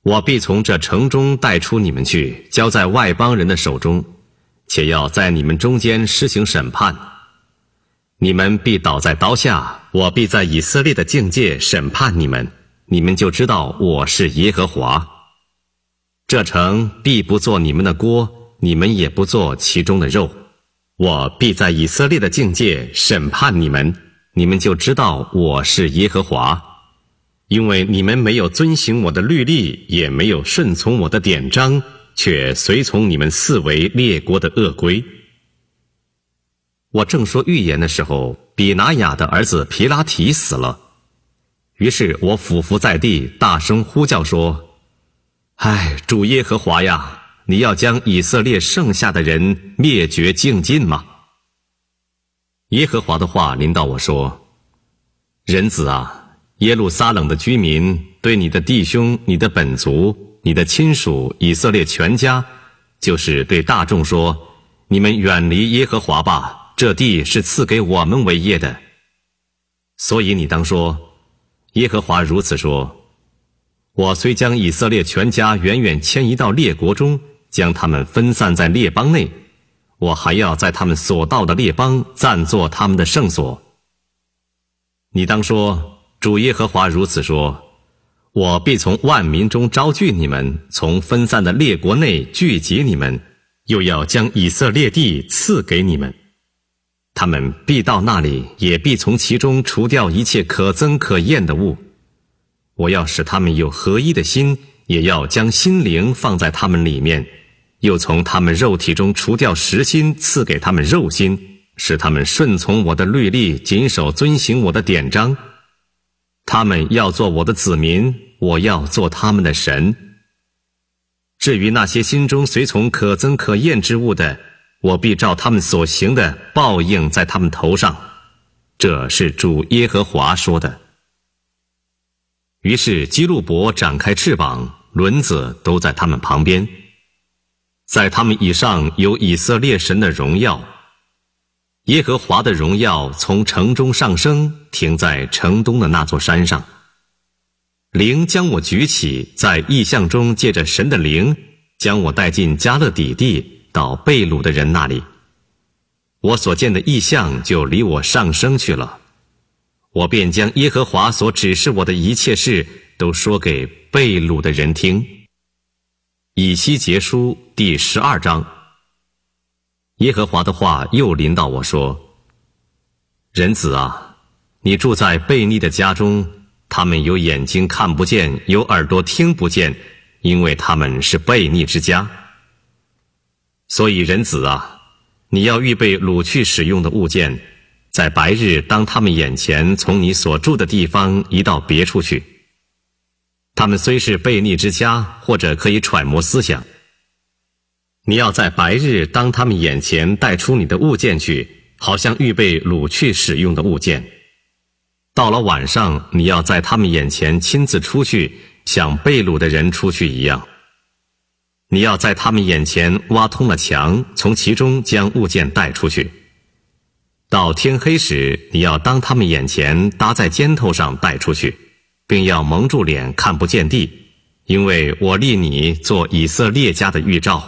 我必从这城中带出你们去，交在外邦人的手中，且要在你们中间施行审判。你们必倒在刀下，我必在以色列的境界审判你们，你们就知道我是耶和华。这城必不做你们的锅，你们也不做其中的肉。我必在以色列的境界审判你们，你们就知道我是耶和华。因为你们没有遵行我的律例，也没有顺从我的典章，却随从你们四围列国的恶规。我正说预言的时候，比拿雅的儿子皮拉提死了。于是我俯伏在地，大声呼叫说：唉，主耶和华呀，你要将以色列剩下的人灭绝净尽吗？耶和华的话临到我说：人子啊，耶路撒冷的居民对你的弟兄、你的本族、你的亲属以色列全家，就是对大众说：你们远离耶和华吧，这地是赐给我们为业的。所以你当说：耶和华如此说：我虽将以色列全家远远迁移到列国中，将他们分散在列邦内，我还要在他们所到的列邦暂作他们的圣所。你当说：主耶和华如此说：我必从万民中招聚你们，从分散的列国内聚集你们，又要将以色列地赐给你们。他们必到那里，也必从其中除掉一切可憎可厌的物。我要使他们有合一的心，也要将心灵放在他们里面，又从他们肉体中除掉实心，赐给他们肉心，使他们顺从我的律例，谨守遵行我的典章。他们要做我的子民，我要做他们的神。至于那些心中随从可憎可厌之物的，我必照他们所行的报应在他们头上。这是主耶和华说的。于是基路伯展开翅膀，轮子都在他们旁边，在他们以上有以色列神的荣耀。耶和华的荣耀从城中上升，停在城东的那座山上。灵将我举起，在异象中借着神的灵，将我带进加勒底地，到被掳的人那里。我所见的异象就离我上升去了，我便将耶和华所指示我的一切事都说给被掳的人听。以西结书第12章。耶和华的话又临到我说：人子啊，你住在悖逆的家中，他们有眼睛看不见，有耳朵听不见，因为他们是悖逆之家。所以人子啊，你要预备掳去使用的物件，在白日当他们眼前从你所住的地方移到别处去。他们虽是悖逆之家，或者可以揣摩思想，你要在白日当他们眼前带出你的物件去，好像预备掳去使用的物件。到了晚上，你要在他们眼前亲自出去，像被掳的人出去一样。你要在他们眼前挖通了墙，从其中将物件带出去。到天黑时，你要当他们眼前搭在肩头上带出去，并要蒙住脸看不见地，因为我立你做以色列家的预兆。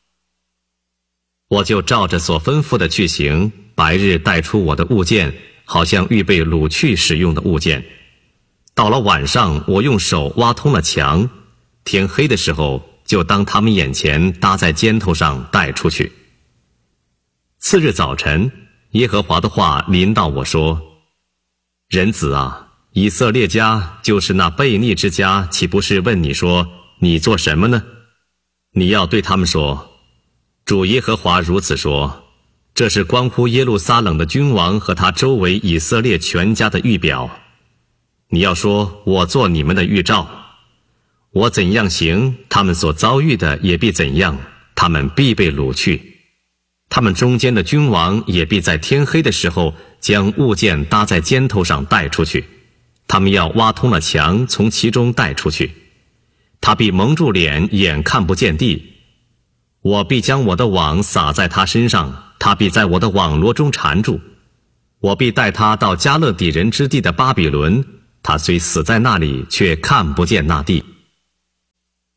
我就照着所吩咐的去行，白日带出我的物件，好像预备掳去使用的物件。到了晚上，我用手挖通了墙，天黑的时候，就当他们眼前搭在肩头上带出去。次日早晨，耶和华的话临到我说：人子啊，以色列家就是那悖逆之家，岂不是问你说，你做什么呢？你要对他们说，主耶和华如此说，这是关乎耶路撒冷的君王和他周围以色列全家的预表。你要说，我做你们的预兆，我怎样行，他们所遭遇的也必怎样，他们必被掳去。他们中间的君王也必在天黑的时候将物件搭在肩头上带出去，他们要挖通了墙，从其中带出去。他必蒙住脸，眼看不见地。我必将我的网撒在他身上，他必在我的网罗中缠住。我必带他到加勒底人之地的巴比伦，他虽死在那里，却看不见那地。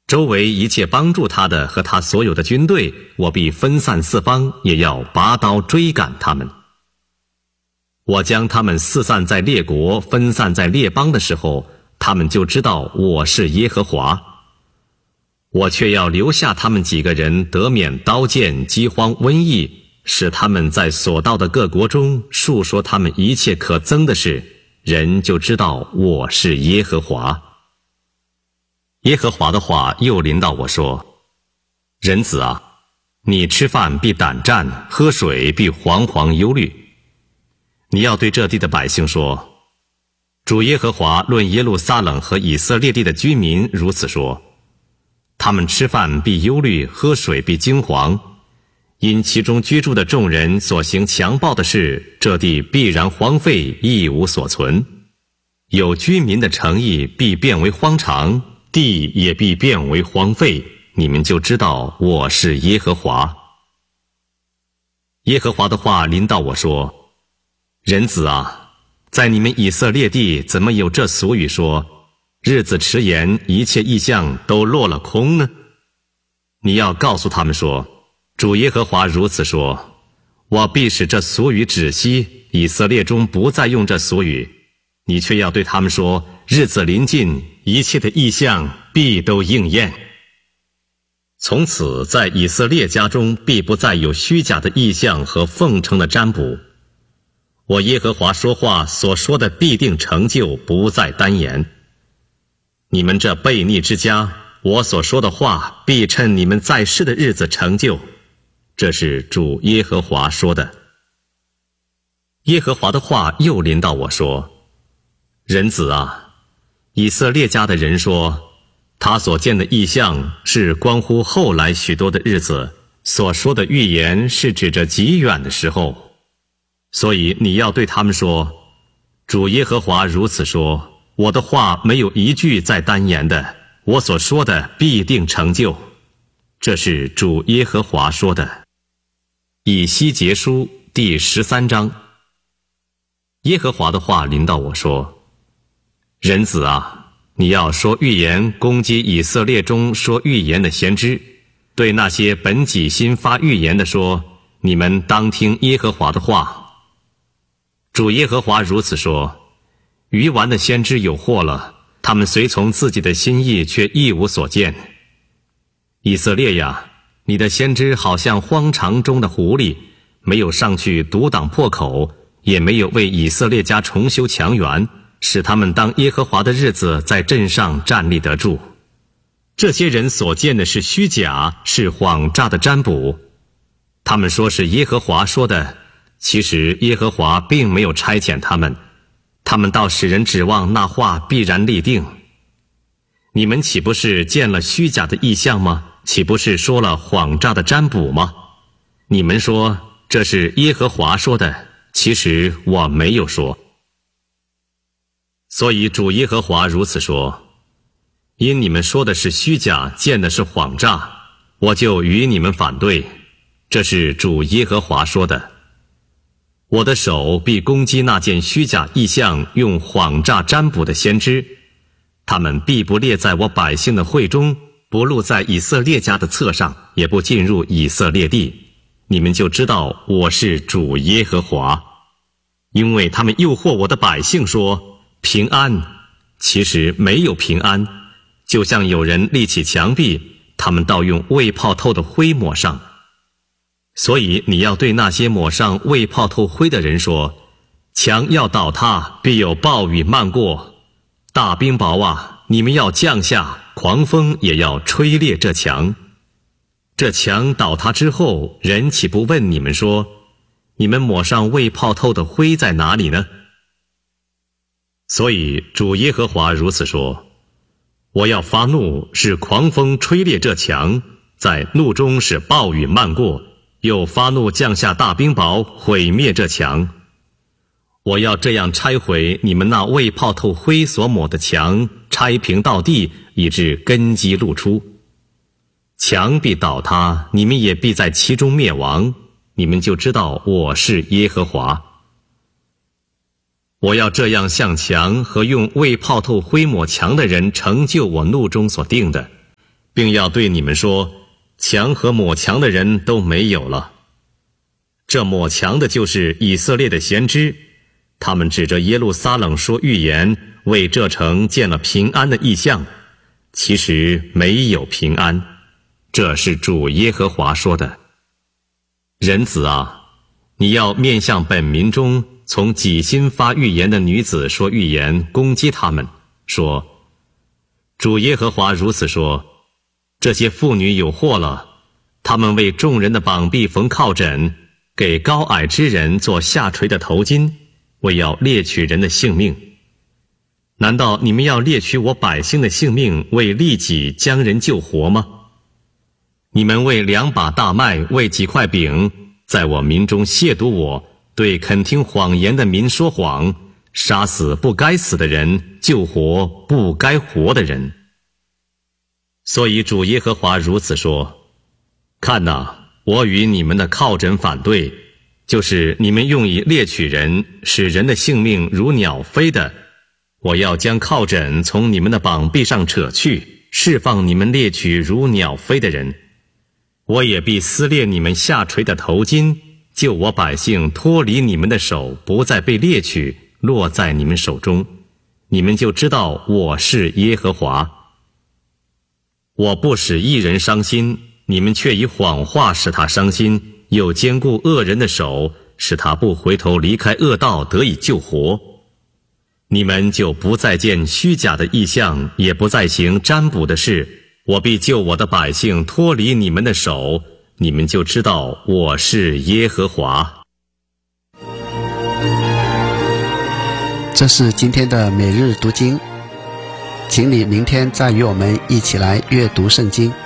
周围一切帮助他的和他所有的军队，我必分散四方，也要拔刀追赶他们。我将他们四散在列国，分散在列邦的时候，他们就知道我是耶和华。我却要留下他们几个人得免刀剑、饥荒、瘟疫，使他们在所到的各国中述说他们一切可憎的事，人就知道我是耶和华。耶和华的话又临到我说：人子啊，你吃饭必胆战，喝水必惶惶忧虑。你要对这地的百姓说：主耶和华论耶路撒冷和以色列地的居民如此说，他们吃饭必忧虑，喝水必惊惶，因其中居住的众人所行强暴的事，这地必然荒废，一无所存。有居民的城邑必变为荒场，地也必变为荒废，你们就知道我是耶和华。耶和华的话临到我说：人子啊，在你们以色列地怎么有这俗语说，日子迟延，一切异象都落了空呢？你要告诉他们说，主耶和华如此说，我必使这俗语止息，以色列中不再用这俗语。你却要对他们说，日子临近，一切的异象必都应验。从此在以色列家中必不再有虚假的异象和奉承的占卜。我耶和华说话所说的必定成就，不再单言。你们这悖逆之家，我所说的话必趁你们在世的日子成就。这是主耶和华说的。耶和华的话又临到我说：人子啊，以色列家的人说，他所见的异象是关乎后来许多的日子，所说的预言是指着极远的时候。所以你要对他们说，主耶和华如此说，我的话没有一句在单言的，我所说的必定成就。这是主耶和华说的。以西结书第13章。耶和华的话临到我说：人子啊，你要说预言，攻击以色列中说预言的先知，对那些本己心发预言的说，你们当听耶和华的话。主耶和华如此说，愚顽的先知有祸了，他们随从自己的心意，却一无所见。以色列呀，你的先知好像荒场中的狐狸，没有上去堵挡破口，也没有为以色列家重修墙垣，使他们当耶和华的日子在阵上站立得住。这些人所见的是虚假，是谎诈的占卜。他们说是耶和华说的，其实耶和华并没有差遣他们，他们倒使人指望那话必然立定。你们岂不是见了虚假的异象吗？岂不是说了谎诈的占卜吗？你们说这是耶和华说的，其实我没有说。所以主耶和华如此说，因你们说的是虚假，见的是谎诈，我就与你们反对。这是主耶和华说的。我的手必攻击那件虚假异象用谎诈占卜的先知，他们必不列在我百姓的会中，不录在以色列家的册上，也不进入以色列地。你们就知道我是主耶和华。因为他们诱惑我的百姓说平安，其实没有平安，就像有人立起墙壁，他们倒用未泡透的灰抹上。所以你要对那些抹上未泡透灰的人说，墙要倒塌，必有暴雨漫过。大冰雹啊，你们要降下，狂风也要吹裂这墙。这墙倒塌之后，人岂不问你们说，你们抹上未泡透的灰在哪里呢？所以主耶和华如此说，我要发怒，使狂风吹裂这墙，在怒中使暴雨漫过，又发怒降下大冰雹，毁灭这墙。我要这样拆毁你们那未泡透灰所抹的墙，拆平到地，以致根基露出。墙必倒塌，你们也必在其中灭亡，你们就知道我是耶和华。我要这样向墙和用未泡透灰抹墙的人成就我怒中所定的， 并要对你们说，强和抹墙的人都没有了。这抹墙的就是以色列的先知，他们指着耶路撒冷说预言，为这城建了平安的异象，其实没有平安。这是主耶和华说的。人子啊，你要面向本民中从己心发预言的女子说预言，攻击他们，说：主耶和华如此说，这些妇女有祸了，他们为众人的膀臂缝靠枕，给高矮之人做下垂的头巾，为要猎取人的性命。难道你们要猎取我百姓的性命，为利己将人救活吗？你们为2把大麦，为几块饼，在我民中亵渎我，对肯听谎言的民说谎，杀死不该死的人，救活不该活的人。所以主耶和华如此说：看哪，我与你们的靠枕反对，就是你们用以猎取人，使人的性命如鸟飞的，我要将靠枕从你们的膀臂上扯去，释放你们猎取如鸟飞的人。我也必撕裂你们下垂的头巾，救我百姓脱离你们的手，不再被猎取，落在你们手中。你们就知道我是耶和华。我不使一人伤心，你们却以谎话使他伤心，又坚固恶人的手，使他不回头离开恶道，得以救活。你们就不再见虚假的异象，也不再行占卜的事。我必救我的百姓脱离你们的手，你们就知道我是耶和华。 这是今天的每日读经，请你明天再与我们一起来阅读圣经。